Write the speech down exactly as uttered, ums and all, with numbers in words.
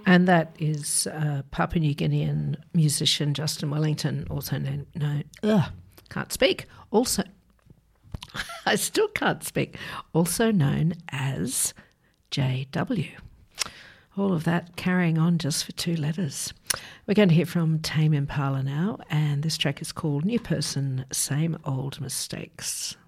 And that is uh, Papua New Guinean musician Justin Wellington, also known, no, ugh, can't speak, also, I still can't speak, also known as J W. All of that carrying on just for two letters. We're going to hear from Tame Impala now, and this track is called New Person, Same Old Mistakes.